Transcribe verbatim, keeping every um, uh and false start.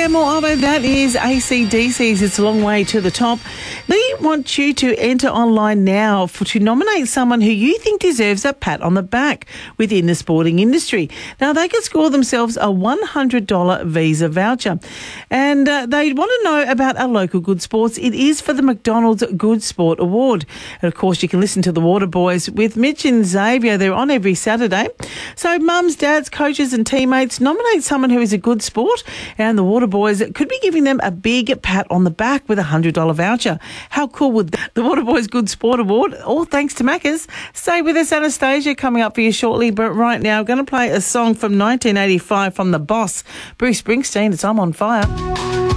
Gilmore, oh, that is A C D C's It's a Long Way to the Top. They want you to enter online now for, to nominate someone who you think deserves a pat on the back within the sporting industry. Now, they can score themselves a one hundred dollars Visa voucher. And uh, they want to know about our local good sports. It is for the McDonald's Good Sport Award. And, of course, you can listen to the Water Boys with Mitch and Xavier. They're on every Saturday. So mums, dads, coaches and teammates, nominate someone who is a good sport, and the Water Boys could be giving them a big pat on the back with a one hundred dollars voucher. How cool would that? The Water Boys Good Sport Award, all thanks to Macca's. Stay with us, Anastasia, coming up for you shortly. But right now, I'm going to play a song from nineteen eighty-five from The Boss, Bruce Springsteen. It's I'm on Fire.